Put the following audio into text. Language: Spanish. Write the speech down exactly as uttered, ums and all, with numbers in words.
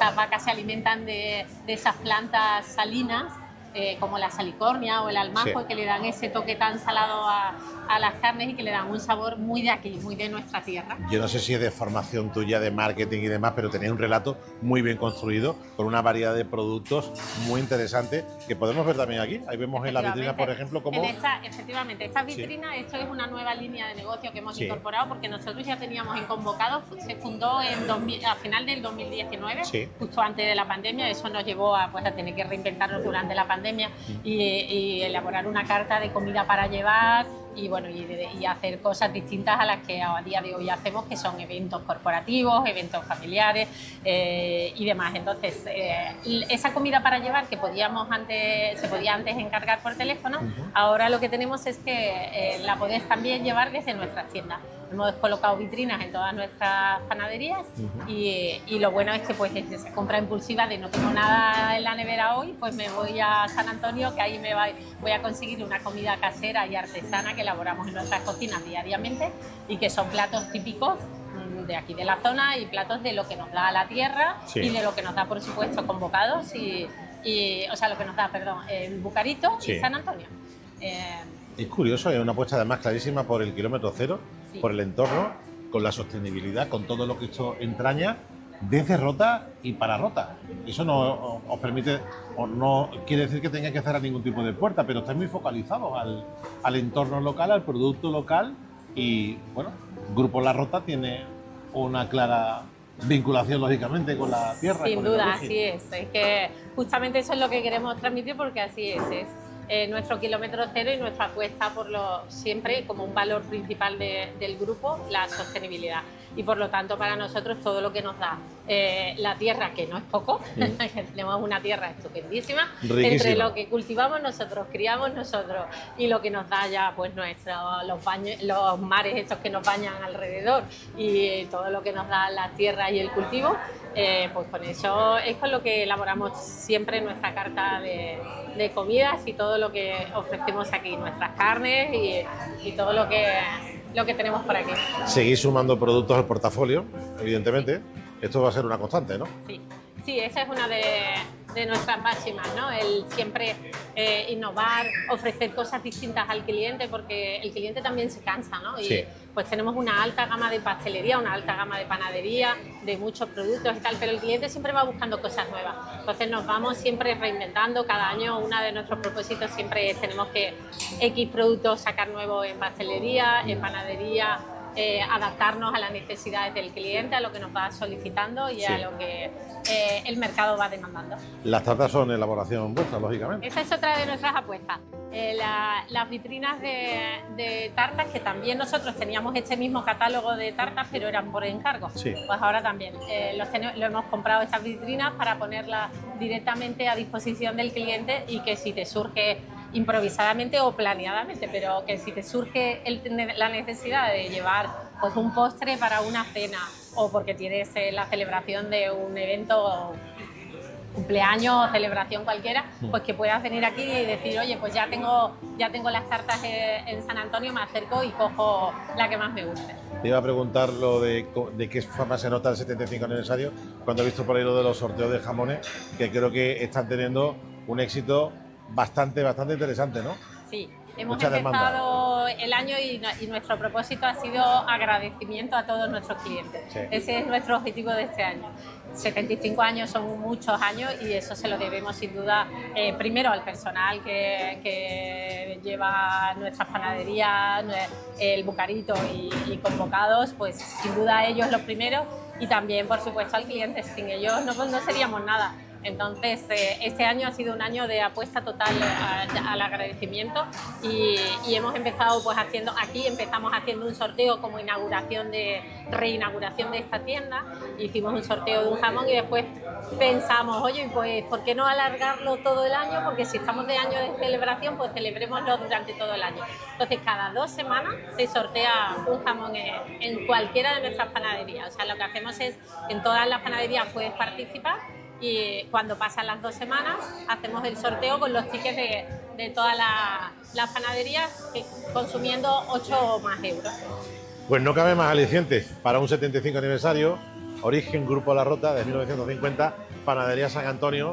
esas vacas se alimentan de, de esas plantas salinas, Eh, como la salicornia o el almajo, sí, que le dan ese toque tan salado a, a las carnes y que le dan un sabor muy de aquí, muy de nuestra tierra. Yo no sé si es de formación tuya, de marketing y demás, pero tenéis un relato muy bien construido, con una variedad de productos muy interesantes, que podemos ver también aquí. Ahí vemos en la vitrina, por ejemplo, cómo... En esta, efectivamente, esta vitrina, sí, esto es una nueva línea de negocio que hemos, sí, incorporado, porque nosotros ya teníamos en Convocados, se fundó en dos mil, a final del dos mil diecinueve, sí, justo antes de la pandemia. Eso nos llevó a, pues, a tener que reinventarnos durante la pandemia y, y elaborar una carta de comida para llevar y, bueno, y, y hacer cosas distintas a las que a día de hoy hacemos, que son eventos corporativos, eventos familiares eh, y demás. Entonces, eh, esa comida para llevar que podíamos antes, se podía antes encargar por teléfono, uh-huh, ahora lo que tenemos es que eh, la podés también llevar desde nuestras tiendas. Hemos colocado vitrinas en todas nuestras panaderías, uh-huh, y, y lo bueno es que, pues, es esa compra impulsiva de no tengo nada en la nevera hoy, pues me voy a San Antonio, que ahí me va, voy a conseguir una comida casera y artesana que elaboramos en nuestras cocinas diariamente y que son platos típicos de aquí de la zona y platos de lo que nos da la tierra, sí, y de lo que nos da, por supuesto, Convocados y, y o sea, lo que nos da, perdón, el Bucarito, sí, y San Antonio. Eh, es curioso, es una apuesta además clarísima por el kilómetro cero, sí, por el entorno, con la sostenibilidad, con todo lo que esto entraña, desde Rota y para Rota. Eso no os permite, o no quiere decir que tengáis que cerrar ningún tipo de puerta, pero estáis muy focalizados al, al entorno local, al producto local y, bueno, Grupo La Rota tiene una clara vinculación, lógicamente, con la tierra. Sin duda, así es. Es que justamente eso es lo que queremos transmitir, porque así es. Es eh, nuestro kilómetro cero y nuestra apuesta por lo siempre como un valor principal de, del grupo, la sostenibilidad. Y por lo tanto, para nosotros, todo lo que nos da eh, la tierra, que no es poco, mm. tenemos una tierra estupendísima, riquísima, entre lo que cultivamos nosotros, criamos nosotros y lo que nos da ya, pues, nuestro, los, baños, los mares estos que nos bañan alrededor y todo lo que nos da la tierra y el cultivo, eh, pues con eso es con lo que elaboramos siempre nuestra carta de, de comidas y todo lo que ofrecemos aquí, nuestras carnes y, y todo lo que... lo que tenemos por aquí. Seguís sumando productos al portafolio, evidentemente. Esto va a ser una constante, ¿no? Sí, sí, esa es una de, de nuestras máximas, ¿no? El siempre eh, innovar, ofrecer cosas distintas al cliente, porque el cliente también se cansa, ¿no? Y sí, pues tenemos una alta gama de pastelería, una alta gama de panadería, de muchos productos y tal, pero el cliente siempre va buscando cosas nuevas. Entonces nos vamos siempre reinventando. Cada año uno de nuestros propósitos siempre es tenemos que X productos sacar nuevos en pastelería, en panadería, eh, adaptarnos a las necesidades del cliente, a lo que nos va solicitando y sí, a lo que eh, el mercado va demandando. Las tartas son elaboración vuestra, lógicamente. Esa es otra de nuestras apuestas. Eh, la, las vitrinas de, de tartas, que también nosotros teníamos este mismo catálogo de tartas, pero eran por encargo. Sí. Pues ahora también eh, los ten, lo hemos comprado estas vitrinas para ponerlas directamente a disposición del cliente y que si te surge improvisadamente o planeadamente, pero que si te surge el, la necesidad de llevar, pues, un postre para una cena o porque tienes eh, la celebración de un evento, cumpleaños o celebración cualquiera, pues que puedas venir aquí y decir, oye, pues ya tengo, ya tengo las tartas en San Antonio, me acerco y cojo la que más me guste. Te iba a preguntar lo de, de qué forma se nota el setenta y cinco aniversario, cuando he visto por ahí lo de los sorteos de jamones, que creo que están teniendo un éxito bastante, bastante interesante, ¿no? Sí. Hemos Mucha empezado demanda. el año y, y nuestro propósito ha sido agradecimiento a todos nuestros clientes. Sí. Ese es nuestro objetivo de este año. setenta y cinco años son muchos años y eso se lo debemos sin duda eh, primero al personal que, que lleva nuestras panaderías, el Bucarito y, y Convocados, pues sin duda a ellos los primeros y también por supuesto al cliente. Sin ellos no, no seríamos nada. Entonces, eh, este año ha sido un año de apuesta total a, al agradecimiento y, y hemos empezado pues haciendo, aquí empezamos haciendo un sorteo como inauguración de, reinauguración de esta tienda. Hicimos un sorteo de un jamón y después pensamos, oye, pues ¿por qué no alargarlo todo el año? Porque si estamos de año de celebración, pues celebrémoslo durante todo el año. Entonces, cada dos semanas se sortea un jamón en, en cualquiera de nuestras panaderías. O sea, lo que hacemos es, en todas las panaderías puedes participar y cuando pasan las dos semanas hacemos el sorteo con los tickets de, de todas la, las panaderías que, consumiendo ocho o más euros. Pues no cabe más alicientes para un setenta y cinco aniversario. Origen Grupo La Rota de mil novecientos cincuenta Panadería San Antonio,